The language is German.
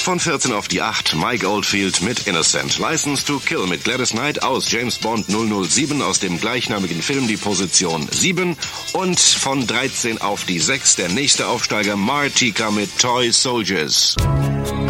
von 14 auf die 8, Mike Oldfield mit Innocent. License to Kill mit Gladys Knight aus James Bond 007 aus dem gleichnamigen Film, die Position 7. Und von 13 auf die 6, der nächste Aufsteiger, Martika mit Toy Soldiers.